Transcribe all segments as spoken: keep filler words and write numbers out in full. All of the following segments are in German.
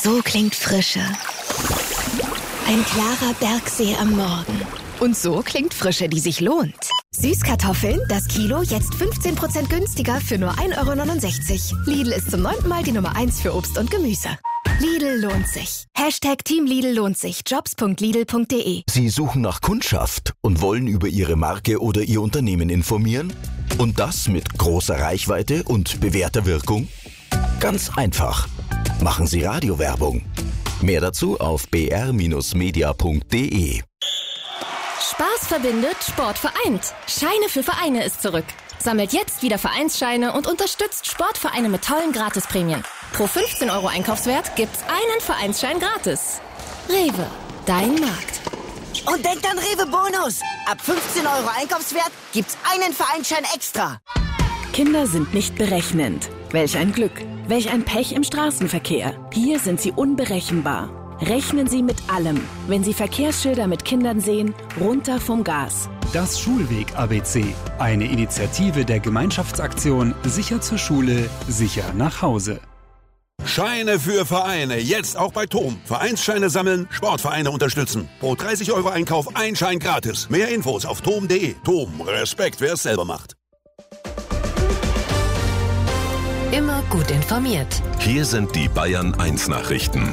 So klingt Frische. Ein klarer Bergsee am Morgen. Und so klingt Frische, die sich lohnt. Süßkartoffeln, das Kilo, jetzt fünfzehn Prozent günstiger für nur ein Euro neunundsechzig. Lidl ist zum neunten Mal die Nummer eins für Obst und Gemüse. Lidl lohnt sich. Hashtag Team Lidl lohnt sich. jobs punkt lidl punkt de. Sie suchen nach Kundschaft und wollen über Ihre Marke oder Ihr Unternehmen informieren? Und das mit großer Reichweite und bewährter Wirkung? Ganz einfach. Machen Sie Radiowerbung. Mehr dazu auf b r media punkt de. Spaß verbindet, Sport vereint. Scheine für Vereine ist zurück. Sammelt jetzt wieder Vereinsscheine und unterstützt Sportvereine mit tollen Gratisprämien. Pro fünfzehn Euro Einkaufswert gibt's einen Vereinsschein gratis. Rewe, dein Markt. Und denkt an Rewe Bonus. Ab fünfzehn Euro Einkaufswert gibt's einen Vereinsschein extra. Kinder sind nicht berechnend. Welch ein Glück, welch ein Pech im Straßenverkehr. Hier sind sie unberechenbar. Rechnen Sie mit allem. Wenn Sie Verkehrsschilder mit Kindern sehen, runter vom Gas. Das Schulweg-A B C. Eine Initiative der Gemeinschaftsaktion Sicher zur Schule, sicher nach Hause. Scheine für Vereine, jetzt auch bei Tom. Vereinsscheine sammeln, Sportvereine unterstützen. Pro dreißig Euro Einkauf ein Schein gratis. Mehr Infos auf tom punkt de. Tom, Respekt, wer es selber macht. Immer gut informiert. Hier sind die Bayern eins Nachrichten.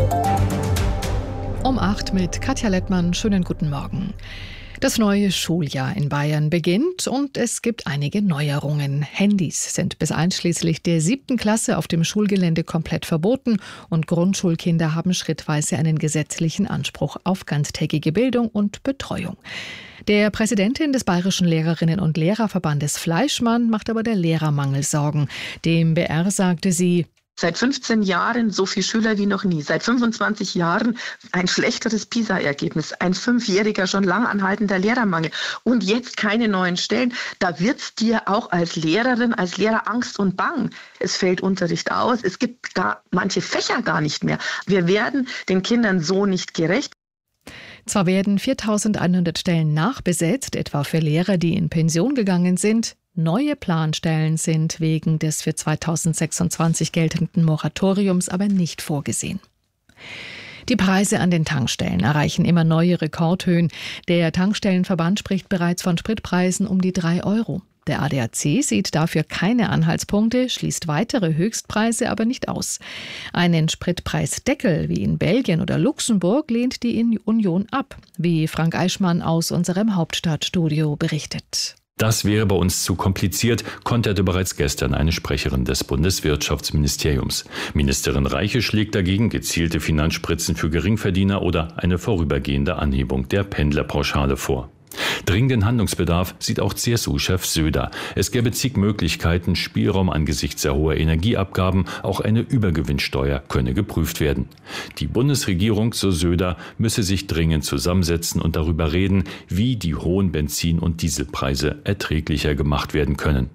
Um acht mit Katja Lettmann. Schönen guten Morgen. Das neue Schuljahr in Bayern beginnt und es gibt einige Neuerungen. Handys sind bis einschließlich der siebten Klasse auf dem Schulgelände komplett verboten und Grundschulkinder haben schrittweise einen gesetzlichen Anspruch auf ganztägige Bildung und Betreuung. Der Präsidentin des Bayerischen Lehrerinnen- und Lehrerverbandes Fleischmann macht aber der Lehrermangel Sorgen. Dem B R sagte sie: Seit fünfzehn Jahren so viele Schüler wie noch nie. Seit fünfundzwanzig Jahren ein schlechteres PISA-Ergebnis. Ein fünfjähriger, schon lang anhaltender Lehrermangel. Und jetzt keine neuen Stellen. Da wird's dir auch als Lehrerin, als Lehrer Angst und Bang. Es fällt Unterricht aus. Es gibt gar manche Fächer gar nicht mehr. Wir werden den Kindern so nicht gerecht. Zwar werden viertausendeinhundert Stellen nachbesetzt, etwa für Lehrer, die in Pension gegangen sind. Neue Planstellen sind wegen des für zweitausendsechsundzwanzig geltenden Moratoriums aber nicht vorgesehen. Die Preise an den Tankstellen erreichen immer neue Rekordhöhen. Der Tankstellenverband spricht bereits von Spritpreisen um die drei Euro. Der A D A C sieht dafür keine Anhaltspunkte, schließt weitere Höchstpreise aber nicht aus. Einen Spritpreisdeckel wie in Belgien oder Luxemburg lehnt die Union ab, wie Frank Eichmann aus unserem Hauptstadtstudio berichtet. Das wäre bei uns zu kompliziert, konterte bereits gestern eine Sprecherin des Bundeswirtschaftsministeriums. Ministerin Reiche schlägt dagegen gezielte Finanzspritzen für Geringverdiener oder eine vorübergehende Anhebung der Pendlerpauschale vor. Dringenden Handlungsbedarf sieht auch C S U-Chef Söder. Es gäbe zig Möglichkeiten, Spielraum angesichts der hohen Energieabgaben, auch eine Übergewinnsteuer könne geprüft werden. Die Bundesregierung, so Söder, müsse sich dringend zusammensetzen und darüber reden, wie die hohen Benzin- und Dieselpreise erträglicher gemacht werden können.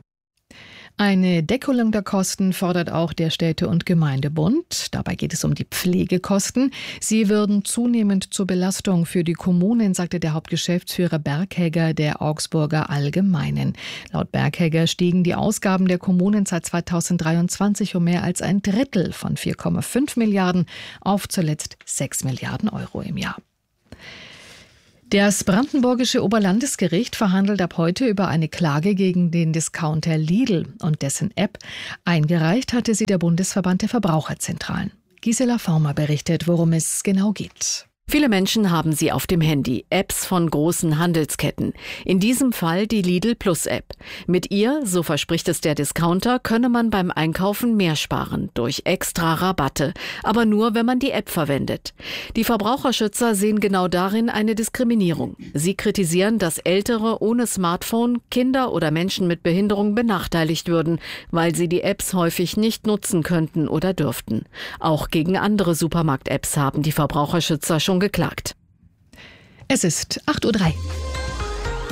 Eine Deckelung der Kosten fordert auch der Städte- und Gemeindebund. Dabei geht es um die Pflegekosten. Sie würden zunehmend zur Belastung für die Kommunen, sagte der Hauptgeschäftsführer Berghegger der Augsburger Allgemeinen. Laut Berghegger stiegen die Ausgaben der Kommunen seit zweitausenddreiundzwanzig um mehr als ein Drittel von vier Komma fünf Milliarden auf zuletzt sechs Milliarden Euro im Jahr. Das brandenburgische Oberlandesgericht verhandelt ab heute über eine Klage gegen den Discounter Lidl und dessen App. Eingereicht hatte sie der Bundesverband der Verbraucherzentralen. Gisela Faumer berichtet, worum es genau geht. Viele Menschen haben sie auf dem Handy, Apps von großen Handelsketten. In diesem Fall die Lidl Plus App. Mit ihr, so verspricht es der Discounter, könne man beim Einkaufen mehr sparen, durch extra Rabatte. Aber nur, wenn man die App verwendet. Die Verbraucherschützer sehen genau darin eine Diskriminierung. Sie kritisieren, dass Ältere ohne Smartphone, Kinder oder Menschen mit Behinderung benachteiligt würden, weil sie die Apps häufig nicht nutzen könnten oder dürften. Auch gegen andere Supermarkt-Apps haben die Verbraucherschützer schon geklagt. Es ist acht Uhr drei.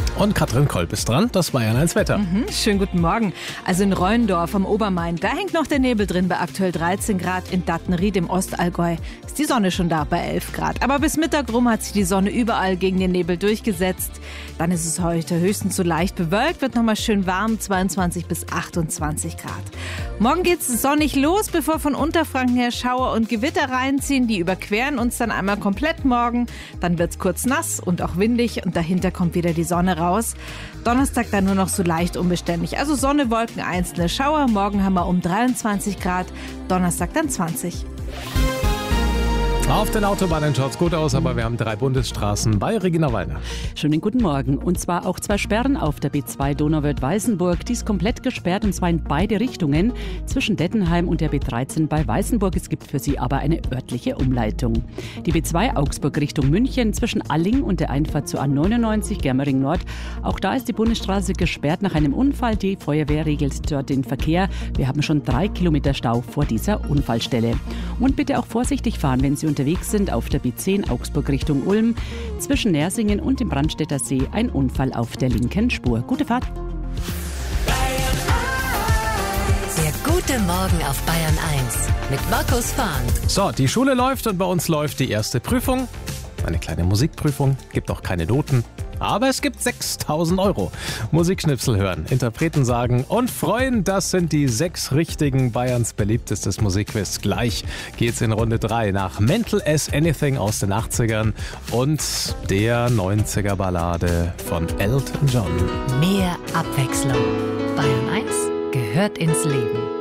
Und Katrin Kolb ist dran, das Bayern eins Wetter. Mhm, schönen guten Morgen. Also in Reuendorf am Obermain, da hängt noch der Nebel drin bei aktuell dreizehn Grad. In Dattenried im Ostallgäu ist die Sonne schon da bei elf Grad. Aber bis Mittag rum hat sich die Sonne überall gegen den Nebel durchgesetzt. Dann ist es heute höchstens so leicht bewölkt, wird nochmal schön warm, zweiundzwanzig bis achtundzwanzig Grad. Morgen geht es sonnig los, bevor von Unterfranken her Schauer und Gewitter reinziehen. Die überqueren uns dann einmal komplett morgen. Dann wird es kurz nass und auch windig und dahinter kommt wieder die Sonne raus. Donnerstag dann nur noch so leicht unbeständig. Also Sonne, Wolken, einzelne Schauer. Morgen haben wir um dreiundzwanzig Grad, Donnerstag dann zwanzig. Auf den Autobahnen schaut es gut aus, aber wir haben drei Bundesstraßen bei Regina Wallner. Schönen guten Morgen. Und zwar auch zwei Sperren auf der B zwei Donauwörth-Weißenburg. Die ist komplett gesperrt und zwar in beide Richtungen. Zwischen Dettenheim und der B dreizehn bei Weißenburg. Es gibt für sie aber eine örtliche Umleitung. Die B zwei Augsburg Richtung München zwischen Alling und der Einfahrt zu A neunundneunzig Germering Nord. Auch da ist die Bundesstraße gesperrt nach einem Unfall. Die Feuerwehr regelt dort den Verkehr. Wir haben schon drei Kilometer Stau vor dieser Unfallstelle. Und bitte auch vorsichtig fahren, wenn Sie unterwegs sind auf der B zehn Augsburg Richtung Ulm. Zwischen Nersingen und dem Brandstätter See ein Unfall auf der linken Spur. Gute Fahrt. Der gute Morgen auf Bayern eins mit Markus Fahn. So, die Schule läuft und bei uns läuft die erste Prüfung. Eine kleine Musikprüfung, gibt auch keine Noten. Aber es gibt sechstausend Euro. Musikschnipsel hören, Interpreten sagen und freuen, das sind die sechs richtigen Bayerns beliebtestes Musikquiz. Gleich geht's in Runde drei nach Mental as Anything aus den achtzigern und der neunziger Ballade von Elton John. Mehr Abwechslung. Bayern eins gehört ins Leben.